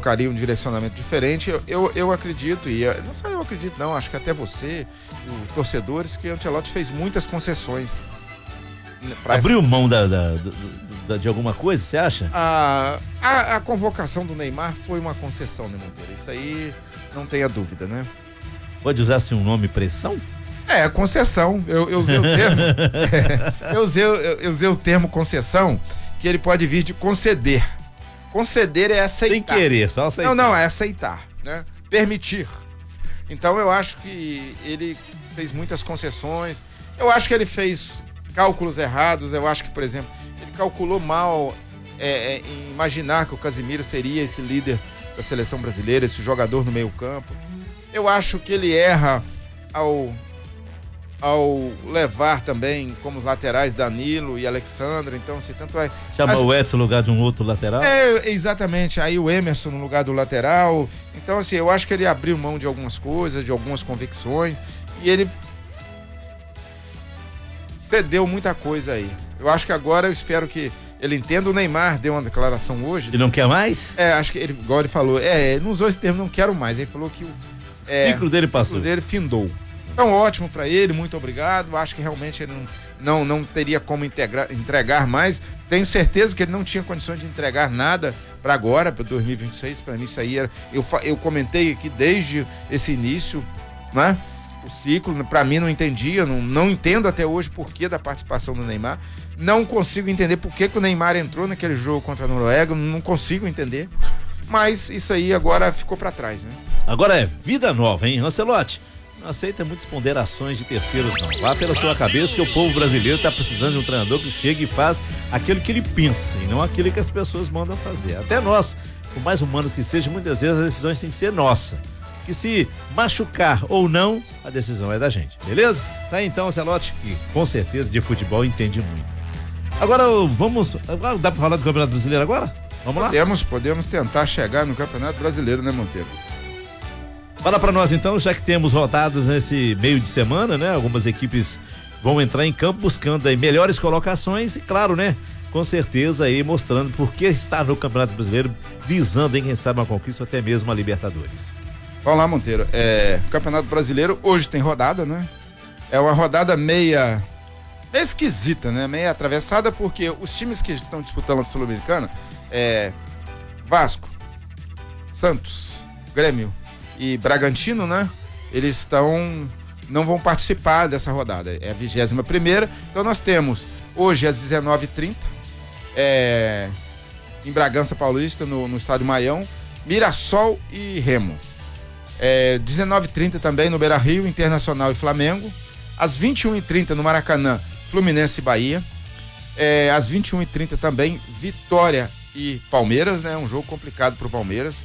colocaria um direcionamento diferente. Eu acredito, não só eu acredito não, acho que até você, os torcedores, que o Ancelotti fez muitas concessões. Abriu mão de alguma coisa, você acha? A convocação do Neymar foi uma concessão, né, Monteiro? Isso aí não tenha dúvida, né? Pode usar assim um nome pressão? Concessão. Eu usei o termo. Eu usei o termo concessão, que ele pode vir de conceder. Conceder é aceitar. Sem querer, só aceitar. Não, é aceitar, né? Permitir. Então eu acho que ele fez muitas concessões. Eu acho que ele fez cálculos errados. Eu acho que, por exemplo, ele calculou mal em imaginar que o Casemiro seria esse líder da seleção brasileira, esse jogador no meio-campo. Eu acho que ele erra ao levar também como laterais Danilo e Alexandre, então assim, tanto é... Chama o Edson no lugar de um outro lateral? Exatamente, aí o Emerson no lugar do lateral, então assim, eu acho que ele abriu mão de algumas coisas, de algumas convicções, e ele cedeu muita coisa aí. Eu acho que agora eu espero que ele entenda. O Neymar deu uma declaração hoje. Ele não quer mais? Acho que ele, igual ele falou, não usou esse termo, não quero mais, ele falou que o ciclo dele passou. O ciclo dele findou. Então, ótimo pra ele, muito obrigado. Acho que realmente ele não teria como entregar mais. Tenho certeza que ele não tinha condições de entregar nada para agora, para 2026. Para mim, isso aí era. Eu comentei aqui desde esse início, né? O ciclo, para mim, não entendia, não entendo até hoje por que da participação do Neymar. Não consigo entender por que o Neymar entrou naquele jogo contra a Noruega. Não consigo entender. Mas isso aí agora ficou para trás, né? Agora é vida nova, hein, Ancelotti? Não aceita muitas ponderações de terceiros, não. Vá pela sua cabeça, que o povo brasileiro está precisando de um treinador que chegue e faz aquilo que ele pensa e não aquilo que as pessoas mandam fazer. Até nós, por mais humanos que sejam, muitas vezes as decisões têm que ser nossa. Que se machucar ou não, a decisão é da gente, beleza? Tá então, Ancelotti, que com certeza de futebol entende muito. Agora dá pra falar do Campeonato Brasileiro agora? Vamos lá? Podemos tentar chegar no Campeonato Brasileiro, né, Monteiro? Fala pra nós então, já que temos rodadas nesse meio de semana, né? Algumas equipes vão entrar em campo buscando aí melhores colocações e, claro, né? Com certeza aí mostrando por que está no Campeonato Brasileiro, visando, quem sabe, uma conquista ou até mesmo a Libertadores. Vamos lá, Monteiro. O Campeonato Brasileiro hoje tem rodada, né? É uma rodada meia esquisita, né? Meia atravessada, porque os times que estão disputando a Sul-Americana Vasco, Santos, Grêmio e Bragantino, né? Eles não vão participar dessa rodada. É a 21ª. Então nós temos hoje às 19h30 em Bragança Paulista, no estádio Maião, Mirassol e Remo. 19h30 também no Beira-Rio, Internacional e Flamengo. Às 21h30 no Maracanã, Fluminense e Bahia. Às 21h30 também Vitória e Palmeiras, né? Um jogo complicado pro Palmeiras.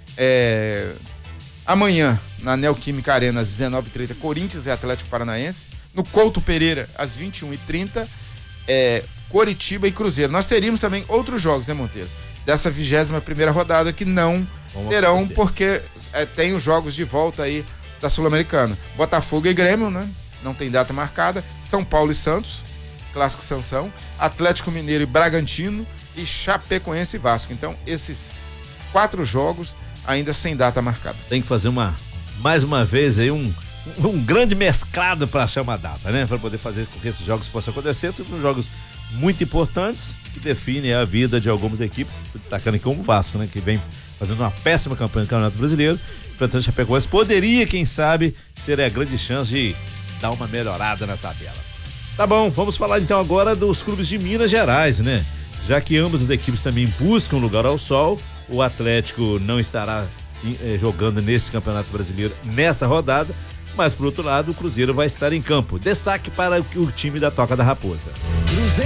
Amanhã, na Neoquímica Arena, às 19h30, Corinthians e Atlético Paranaense. No Couto Pereira, às 21h30, Coritiba e Cruzeiro. Nós teríamos também outros jogos, né, Monteiro? Dessa 21ª rodada que não terão, porque tem os jogos de volta aí da Sul-Americana. Botafogo e Grêmio, né? Não tem data marcada. São Paulo e Santos, Clássico Sansão. Atlético Mineiro e Bragantino. E Chapecoense e Vasco. Então, esses 4 jogos ainda sem data marcada. Tem que fazer mais uma vez aí um grande mesclado para achar uma data, né? Para poder fazer com que esses jogos possam acontecer. São jogos muito importantes que definem a vida de algumas equipes. Estou destacando aqui como o Vasco, né? Que vem fazendo uma péssima campanha no Campeonato Brasileiro. Portanto, o Chapecoense poderia, quem sabe, ser a grande chance de dar uma melhorada na tabela. Tá bom, vamos falar então agora dos clubes de Minas Gerais, né? Já que ambas as equipes também buscam lugar ao sol, o Atlético não estará jogando nesse Campeonato Brasileiro nesta rodada, mas por outro lado o Cruzeiro vai estar em campo. Destaque para o time da Toca da Raposa.